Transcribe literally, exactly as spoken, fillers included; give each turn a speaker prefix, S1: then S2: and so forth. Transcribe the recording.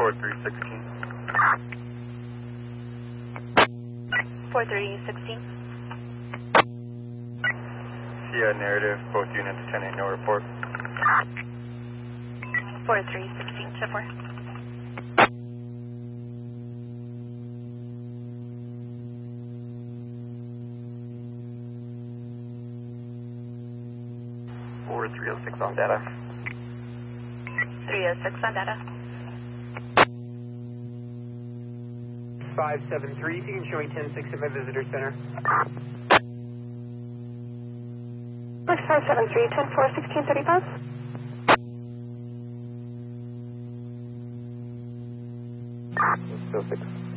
S1: four three sixteen.
S2: four three sixteen.
S1: Yeah, narrative, both units, ten eight, no report.
S2: four three sixteen, so four.
S1: four three oh six on data.
S2: three oh six on data.
S3: five seven three, if you can show me ten six at my visitor center.
S4: Looks five seven three, ten four, sixteen thirty-five.
S1: Still six.